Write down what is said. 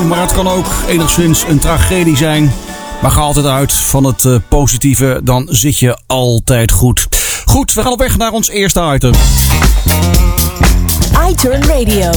maar het kan ook enigszins een tragedie zijn. Maar ga altijd uit van het positieve, dan zit je altijd goed. Goed, we gaan op weg naar ons eerste item. iTurn Radio.